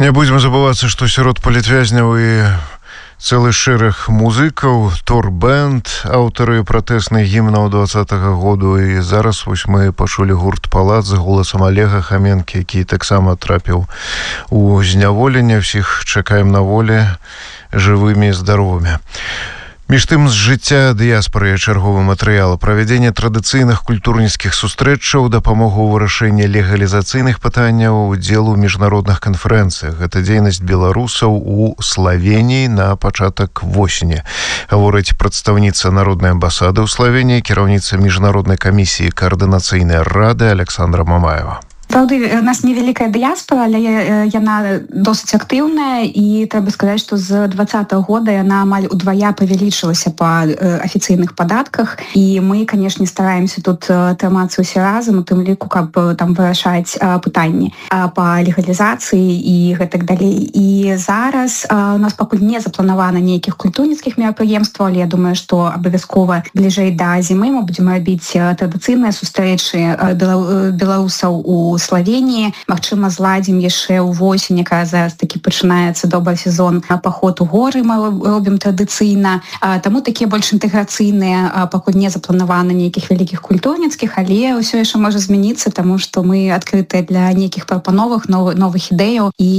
Не будзем забывацца, што сярод палітвязняў і цэлы шэраг музыкаў, Торбэнд, аўтары пратэсных гімнаў 20-го году. І зараз вось мы пачулі гурт «Палац» з голасам Олега Хаменкі, які таксама трапіў у зняволенне. Всіх чакаем на волі жывымі і здаровымі. Між тым, з жыцця дыяспары чарговы матэрыял. Правядзенне традыцыйных культурніцкіх сустрэчаў, дапамога ў вырашэнні легалізацыйных пытанняў, удзел у міжнародных канферэнцыях. Гэта дзейнасць беларусаў у Славеніі на пачатак восені. Гаворыць прадстаўніца Народнай амбасады ў Славеніі, кіраўніца міжнароднай камісіі каардынацыйнай рады Александра Мамаева. Правда, у нас невялікая дыяспора, але яна досыць актыўная, і трэба сказаць, што з 20-го года яна амаль удвая павялічылася па афіцыйных падатках, і мы, канешне, стараемся тут трымацца ўсе разам, у тым ліку, каб там вырашаць пытанні па легалізацыі і гэтак далей. І зараз у нас пакуль не запланавана нейкіх культурніцкіх мерапрыемстваў, але я думаю, што абавязкова бліжэй да зімы мы будзем рабіць традыцыйныя сустрэчы беларусаў у Славеніі. Магчыма, зладзім яшчэ ў восень, якая зараз такі пачынаецца добры сезон, паход у горы мы робім традыцыйна. Таму такія больш інтэграцыйныя, пакуль не запланавана нейкіх вялікіх культурніцкіх, але ўсё яшчэ можа змяніцца, таму што мы адкрытыя для нейкіх прапановах, новых ідэяў, і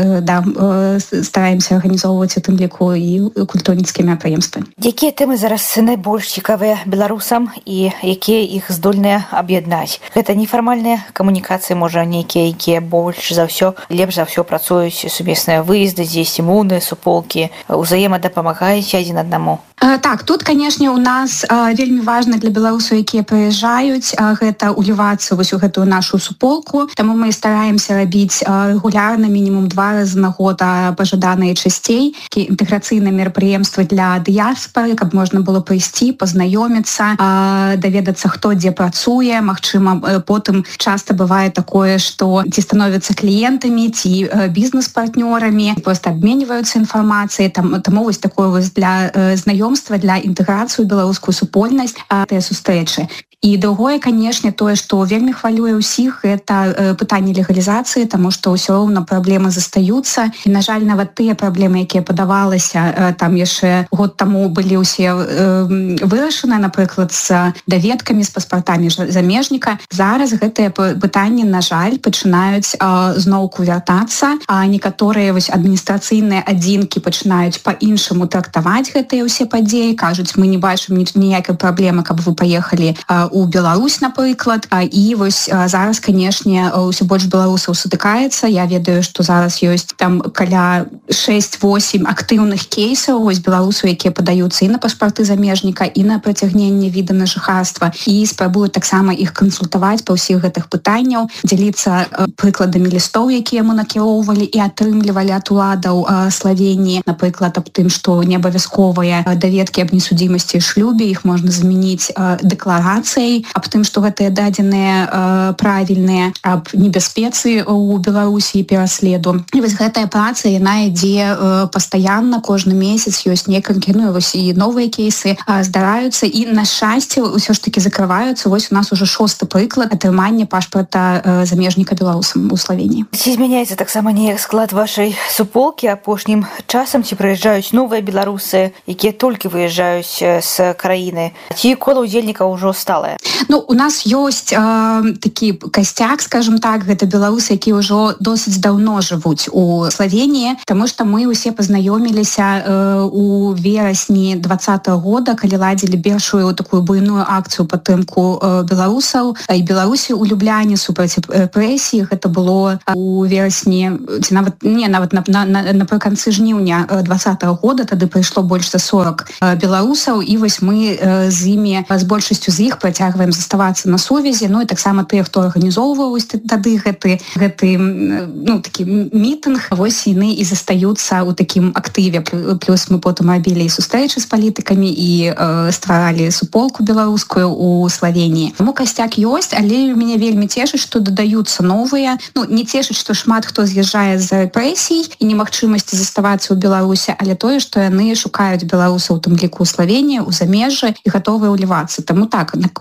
стараемся арганізоўваць у тым ліку і культурніцкія мерапрыемствы. Якія тэмы зараз найбольш цікавыя беларусам і якія іх здольныя аб'яднаць? Гэта нефармальныя камунікацыі, можа, нейкія, якія лепш за ўсё працуюць, сумесныя выезды, дзесьці моўныя суполкі, узаемадапамагаюць адзін аднаму? Так, тут, канешне, у нас вельмі важна для беларусаў, якія прыязджаюць, гэта улівацца вось у гэтую нашу суполку. Таму мы стараемся рабіць рэгулярна, мінімум 2 разы на год, пажаданыя часцей, інтэграцыйныя мерапрыемствы для дыяспары, каб можна было прыйсці, пазнаёміцца, даведацца, хто дзе працуе. Магчыма, потым часта бывае такое, што ці становяцца кліентамі, ці бізнес-партнёрамі, проста абменьваюцца інфармацыяй. Таму вось такое вось для знаёмства, для інтэграцыі ў беларускую супольнасць тыя сустрэчы. І другое, канешне, тое, што вельмі хвалюе ўсіх, гэта пытанне легалізацыі, таму што ўсё роўна праблемы застаюцца. І, на жаль, нават тыя праблемы, якія падавалася там яшчэ год таму, былі ўсе вырашаны, напрыклад, з даведкамі, з паспартамі замежніка. Зараз гэтыя пытанні, на жаль, пачынаюць зноўку вяртацца, а некаторыя вось адміністрацыйныя адзінкі пачынаюць па-іншаму трактаваць гэтыя ўсе падзеі, кажуць, мы не бачым ніякай праблемы, каб вы паехалі у Беларусь, напрыклад. І вось зараз, канешне, ўсё больш беларусаў сутыкаецца. Я ведаю, што зараз ёсць там каля 6-8 актыўных кейсаў вось беларусаў, якія падаюцца і на пашпарты замежніка, і на прыцягненне віда на жыхарства, і спрабуюць таксама іх кансультаваць па ўсіх гэтых пытанняў, дзяліцца прыкладамі лістоў, якія мы накіроўвалі і атрымлівалі ад уладаў Славеніі, напрыклад, аб тым, што не абавязковыя даведкі аб несудзімасці і шлюбе, іх можна замяніць дэкларацыяй аб тым, што гэтыя дадзеныя правільныя, аб небяспецы ў Беларусі і пераследу. І вось гэтая праца, яна ідзе пастаянна, кожны месяц ёсць некалькі, вось і новыя кейсы здараюцца, і, на шчасце, ўсё ж такі закрываюцца. Вось у нас уже 6-й прыклад атрымання пашпарта замежніка беларусам у Славеніі. Ці змяняецца таксама неяк склад вашай суполкі апошнім часам? Ці прыязджаюць новыя беларусы, якія толькі выязджаюць з краіны? Ці кола ўдзельнікаў ужо сталае? У нас ёсць такі касцяк, скажем так, гэта беларусы, якія ўжо досыць даўно жывуць у Славеніі, таму што мы ўсе пазнаёміліся у верасні 20-го года, калі ладзілі першую такую буйную акцыю падтрымку беларусаў і Беларусі ў Любляне супраць рэпрэсій. Гэта было у верасні, ці нават напрыканцы жніўня 20-го года, тады прыйшло больш за 40 беларусаў, і вось мы з імі, з большасцю з іх працягваем заставацца на сувязі. І таксама тыя, хто арганізоўваў тады гэты такі мітынг, вось яны і застаюцца ў такім актыве. Плюс мы потым рабілі і сустрэчы з палітыкамі і стваралі суполку беларускую у Славеніі. Таму касцяк ёсць, але мяне вельмі цешыць, што дадаюцца новыя. Не цешыць, што шмат хто з'язджае з рэпрэсій і немагчымасці заставацца ў Беларусі, але тое, што яны шукаюць беларусаў у тым ліку ў Славеніі, у замежжы, і гатовыя ўлівацца. Таму так,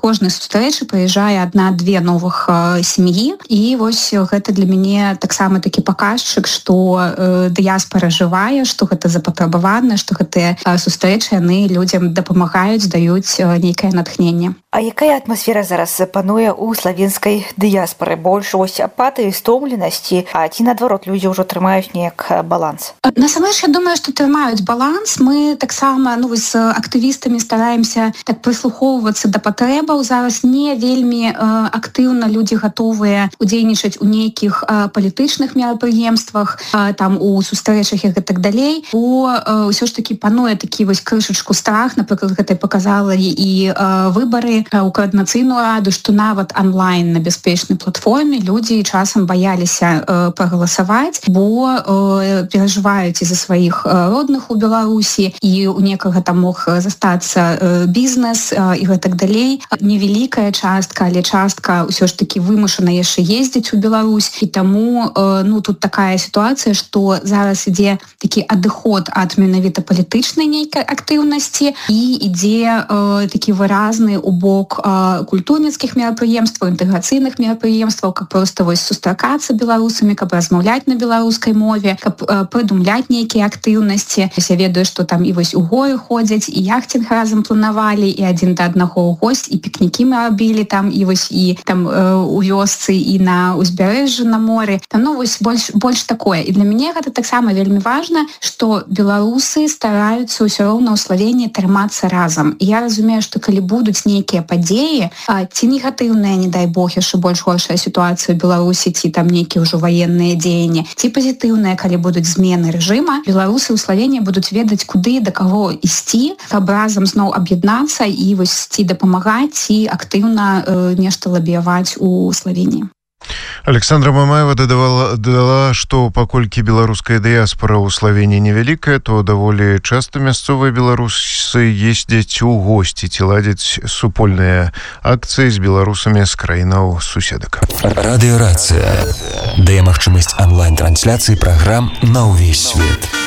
кожнай сустрэчы прыязджае 1-2 новых сям'і, і вось гэта для мяне таксама такі паказчык, што дыяспара жывая, што гэта запатрабавана, што гэтыя сустрэчы яны людзям дапамагаюць, даюць нейкае натхненне. А якая атмасфера зараз пануе ў славенскай дыяспары? Больш вось апатыі, стомленасці, а ці наадварот людзі ўжо трымаюць неяк баланс? Насамрэч, я думаю, што трымаюць баланс. Мы таксама з актывістамі стараемся так прыслухоўвацца да патрэбаў. Зараз не вельмі актыўна людзі гатовыя удзельнічаць у нейкіх палітычных мерапрыемствах, там у сустрэчах і гэтак далей. Бо ўсё ж такі пануе такі вось крышачку страх, напрыклад, гэта паказала і выбары ў каардынацыйную раду, што нават онлайн на бяспечнай платформе людзі часам баяліся прагаласаваць, бо перажываюць і за сваіх родных у Беларусі, і у некага там мог застацца бізнес і гэтак далей. Невялікая частка, але частка ўсё ж такі вымушана яшчэ ездзіць у Беларусь, і таму тут такая сітуацыя, што зараз ідзе такі адыход ад менавіта палітычнай нейкай актыўнасці, і ідзе такі выразны у бок культурніцкіх мерапрыемстваў, інтэграцыйных мерапрыемстваў, каб проста вось сустракацца беларусамі, каб размаўляць на беларускай мове, каб прыдумляць нейкія актыўнасці. Я ведаю, што там і вось у горы ходзяць, і яхтінг разам планавалі, і адзін да аднаго ў госць, і пікнікі мы рабілі там, і вось і там у вёсцы, і на ўзбярэжжы на моры. Там вось больш такое. І для мяне гэта таксама вельмі важна, што беларусы стараюцца ўсё роўна ў Славенії трымацца разам. І я разумею, што калі будуць нейкія падзеі, ці негатыўныя, не дай Бог, яшчэ больш горшая сітуацыя ў Беларусі, ці там нейкія ўжо ваенныя дзеянні, ці пазітыўныя, калі будуць змены рэжыма, беларусы ў Славенії будуць ведаць, куды да каго ісці, каб разам зноў аб'яднацца і вось ці дапамагаць, ці актыўна нешта лабіяваць у Славенії. Александра Мамаева дадала, што паколькі беларуская дыяспара ў Славенії невялікая, то даволі часта мясцовыя беларусы ездзяць у госці ці ладзяць супольныя акцыі з беларусамі з краінаў суседак. Радыёрацыя дае магчымасць онлайн-трансляцыі праграм на ўвесь свет.